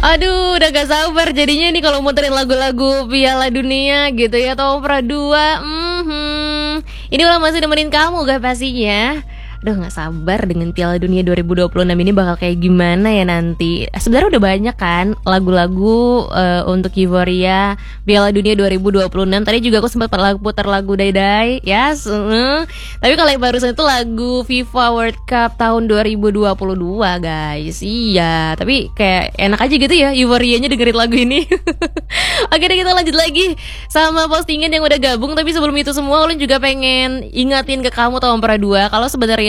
Aduh, udah gak sabar jadinya nih kalau muterin lagu-lagu Piala Dunia gitu ya, Tom Pradua. Ini udah masih nemenin kamu gak pastinya. Aduh, gak sabar dengan Piala Dunia 2026 ini bakal kayak gimana ya nanti. Sebenarnya udah banyak kan lagu-lagu untuk Euphoria Piala Dunia 2026. Tadi juga aku sempat putar lagu Dai ya. Tapi kalau yang barusan itu lagu FIFA World Cup tahun 2022 guys. Iya, tapi kayak enak aja gitu ya Euphorianya dengerin lagu ini. Oke deh, kita lanjut lagi sama postingan yang udah gabung. Tapi sebelum itu semua, Ulun juga pengen ingatin ke kamu Tom Pradua, kalau sebenarnya